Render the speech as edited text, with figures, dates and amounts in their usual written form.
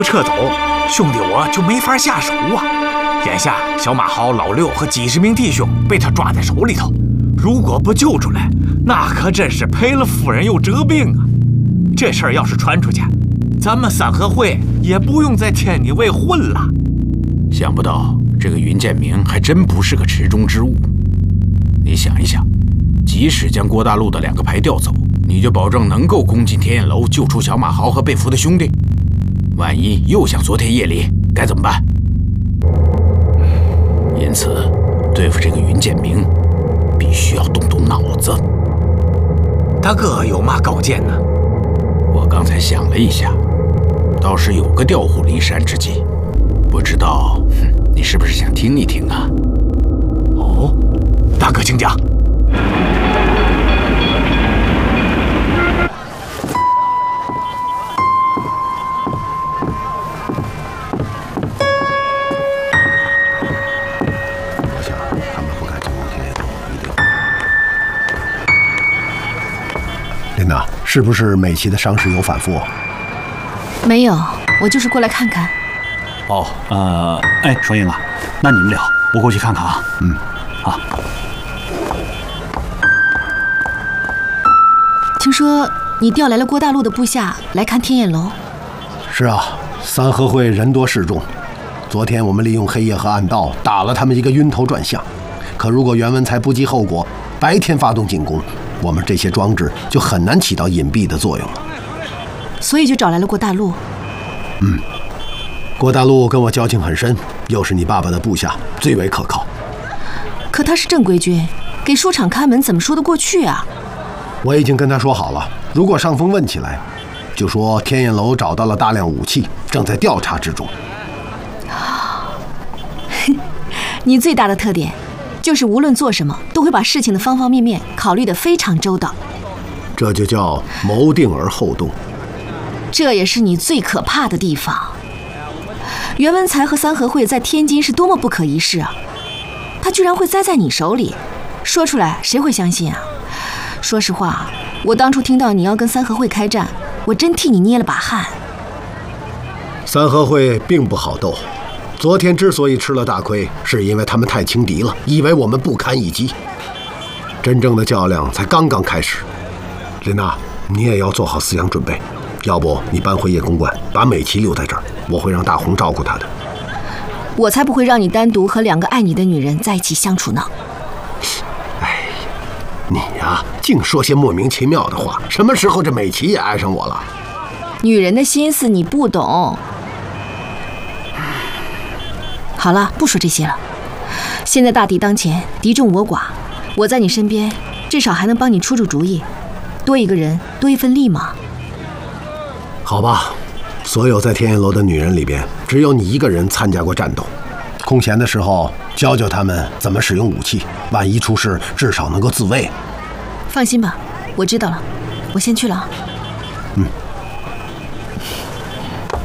撤走，兄弟我就没法下手啊。眼下小马豪、老六和几十名弟兄被他抓在手里头，如果不救出来，那可真是赔了夫人又折兵啊！这事儿要是传出去，咱们三合会也不用在天地卫混了。 想不到这个云建明还真不是个池中之物。你想一想，即使将郭大陆的2个牌调走，你就保证能够攻进天眼楼，救出小马豪和被俘的兄弟？万一又像昨天夜里，该怎么办？因此，对付这个云建明，必须要动动脑子。 大哥有嘛高见呢？ 我刚才想了一下，倒是有个调虎离山之计，不知道你是不是想听一听啊？ 哦，大哥请讲。 琳娜，是不是美琪的伤势有反复？ 没有，我就是过来看看。 哦，双英啊，那你们俩，我过去看看啊。好。 听说你调来了郭大陆的部下来看天眼楼。 是啊，三合会人多势众，昨天我们利用黑夜和暗道打了他们一个晕头转向。可如果袁文才不计后果，白天发动进攻，我们这些装置就很难起到隐蔽的作用了。 所以就找来了郭大陆。 郭大陆跟我交情很深，又是你爸爸的部下，最为可靠。 可他是正规军，给书场看门怎么说得过去啊？ 我已经跟他说好了，如果上峰问起来，就说天眼楼找到了大量武器，正在调查之中。 你最大的特点就是无论做什么都会把事情的方方面面考虑得非常周到， 这就叫谋定而后动。 这也是你最可怕的地方。袁文才和三合会在天津是多么不可一世啊，他居然会栽在你手里，说出来谁会相信啊？说实话，我当初听到你要跟三合会开战，我真替你捏了把汗。 三合会并不好斗，昨天之所以吃了大亏，是因为他们太轻敌了，以为我们不堪一击。真正的较量才刚刚开始。琳娜，你也要做好思想准备，要不你搬回叶公馆，把美琪留在这儿，我会让大红照顾她的。 我才不会让你单独和2个爱你的女人在一起相处呢。 你呀，净说些莫名其妙的话。什么时候这美琪也爱上我了？ 女人的心思你不懂。好了，不说这些了。现在大敌当前，敌众我寡，我在你身边，至少还能帮你出主意，多一个人，多一份力嘛。 好吧，所有在天眼楼的女人里边，只有你一个人参加过战斗。空闲的时候教教他们怎么使用武器，万一出事，至少能够自卫。 放心吧，我知道了，我先去了啊。